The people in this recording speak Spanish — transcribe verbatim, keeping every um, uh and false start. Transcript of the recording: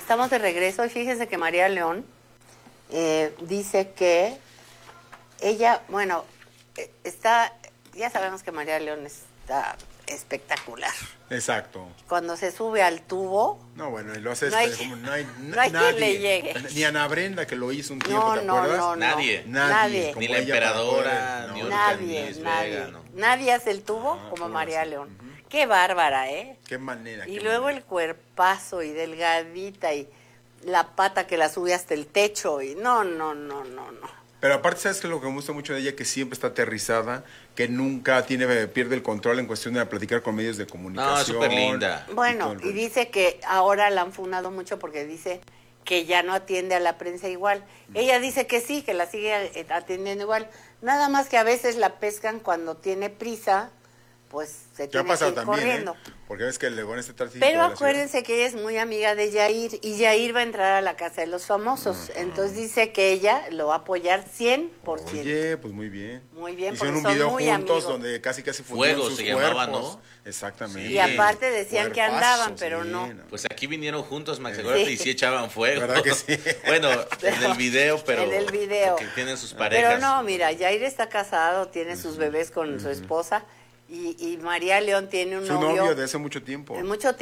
estamos de regreso y fíjese que María León eh, dice que ella, bueno, eh, está, ya sabemos que María León está espectacular. Exacto. Cuando se sube al tubo... No, bueno, y lo hace... No hay, como, no hay, no hay nadie, quien le llegue. Ni Ana Brenda, que lo hizo un tiempo, No, ¿te no, acuerdas? no, no. Nadie. Nadie. Ni como la ella para emperadora, poder- ni no, Olga Nadie, Luis nadie. Vega, no. Nadie hace el tubo No, como no, María sí. León. Ujú. Qué bárbara, ¿eh? Qué manera. Y qué luego manera. el cuerpazo y delgadita y la pata que la sube hasta el techo y no, no, no, no, no. Pero aparte, ¿sabes qué es lo que me gusta mucho de ella? Que siempre está aterrizada, que nunca tiene pierde el control en cuestión de platicar con medios de comunicación. No, súper linda. Bueno, y dice que ahora la han funado mucho porque dice que ya no atiende a la prensa igual. Ella dice que sí, que la sigue atendiendo igual. Nada más que a veces la pescan cuando tiene prisa, pues se ¿Qué ha tiene que pasado ir también, corriendo. eh? Porque ves que el Legón este tráfico Pero de la acuérdense que ella es muy amiga de Yair y Yair va a entrar a la casa de los famosos. Entonces dice que ella lo va a apoyar cien por ciudad. ciento. Oye, pues muy bien. Muy bien, Hicieron un porque son video muy juntos amigos. donde casi casi fundieron Fuego sus se llamaba, cuerpos. ¿no? Exactamente. Y aparte decían que andaban, Cuerpazos, pero sí, no. Pues aquí vinieron juntos, Max, Sí. acuérdate, y sí echaban fuego. ¿Verdad que sí? Bueno, en el video, pero... En el video. Que tienen sus parejas. Pero no, mira, Yair está casado, tiene sus bebés con su esposa y, y María León tiene un Su novio, novio de hace mucho tiempo. de mucho